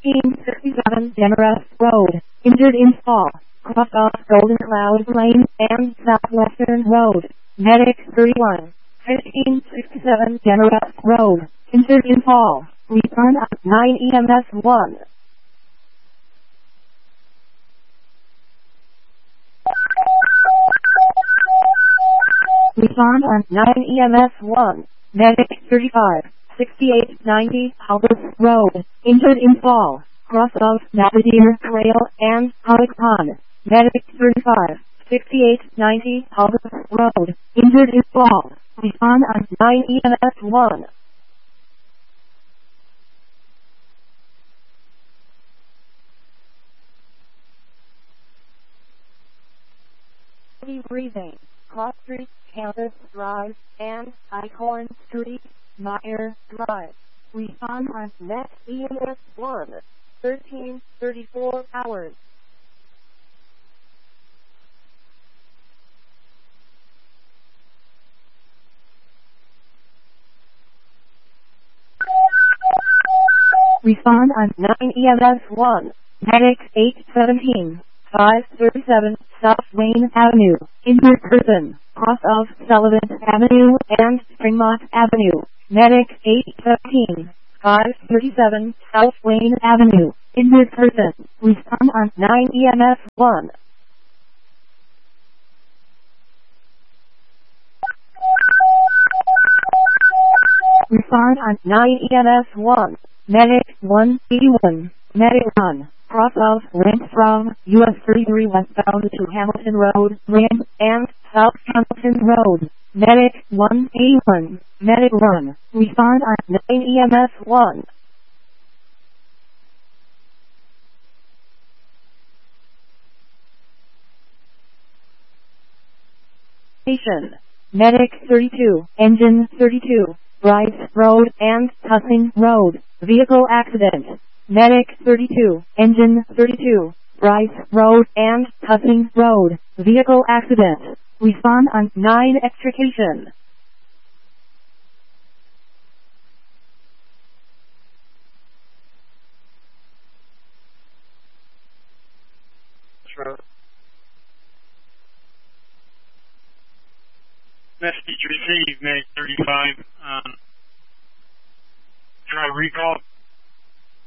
1567 Demarest Road, injured in fall, cross off Golden Cloud Lane and Southwestern Road, medic 31. 1567 Demarest Road, injured in fall, return at 9 EMS 1. Return on 9 EMS 1, medic 35, 6890 Albert Road, injured in fall, cross of Navigator Trail and Public Pond, medic 35, 6890 Albert Road, injured in fall, return on 9 EMS 1. Heavy breathing, Cross Street, Campus Drive, and Icorn Street, Meyer Drive. Respond on next EMS 1, 13:34 hours. Respond on 9 EMS 1, medic 817, 537 South Wayne Avenue, injured person, cross of Sullivan Avenue and Springmont Avenue, medic 817, 537 South Wayne Avenue, injured person, respond on 9 EMS 1. Respond on 9 EMS 1, medic 181, medic 1. Cross of length from US 33 westbound to Hamilton Road, Lynn, and South Hamilton Road. Medic 181, Medic 1, respond on 9 EMS 1. Station, Medic 32, Engine 32, Bryce Road and Tussing Road, vehicle accident. Medic 32, Engine 32, Bryce Road and Tussing Road, vehicle accident. Respond on 9 extrication. Message received, Medic 35. Try recall